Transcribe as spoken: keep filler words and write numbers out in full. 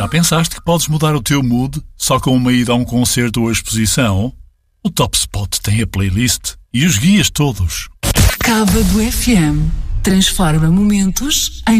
Já pensaste que podes mudar o teu mood só com uma ida a um concerto ou exposição? O Top Spot tem a playlist e os guias todos. Cava do F M. Transforma momentos em